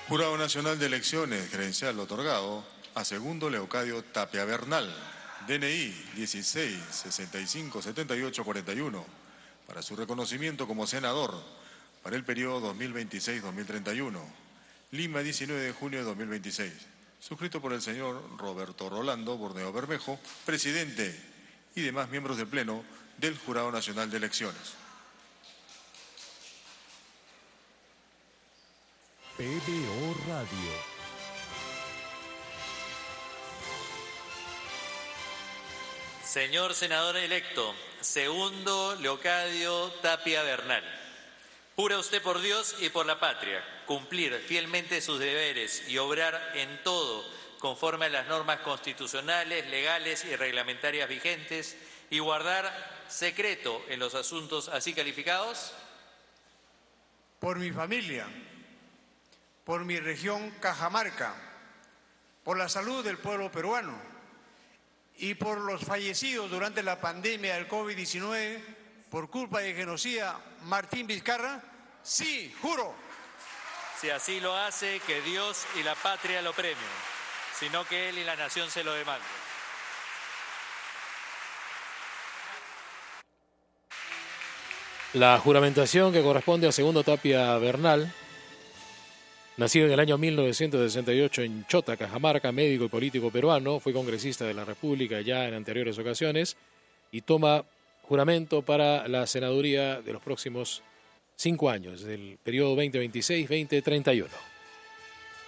Jurado Nacional de Elecciones, credencial otorgado a segundo Leocadio Tapia Bernal, DNI 16 65 78 41, para su reconocimiento como senador para el periodo 2026-2031, Lima, 19 de junio de 2026, suscrito por el señor Roberto Rolando Borneo Bermejo, presidente, y demás miembros del Pleno del Jurado Nacional de Elecciones. PBO Radio. Señor senador electo, segundo Leocadio Tapia Bernal, jura usted por Dios y por la patria cumplir fielmente sus deberes y obrar en todo conforme a las normas constitucionales, legales y reglamentarias vigentes y guardar secreto en los asuntos así calificados? Por mi familia, por mi región Cajamarca, por la salud del pueblo peruano y por los fallecidos durante la pandemia del COVID-19 por culpa de genocida Martín Vizcarra, sí, juro. Si así lo hace, que Dios y la patria lo premien, sino que él y la nación se lo demanden. La juramentación que corresponde a segundo Tapia Bernal, nacido en el año 1968 en Chota, Cajamarca, médico y político peruano, fue congresista de la República ya en anteriores ocasiones y toma juramento para la senaduría de los próximos 5 años, del periodo 2026-2031.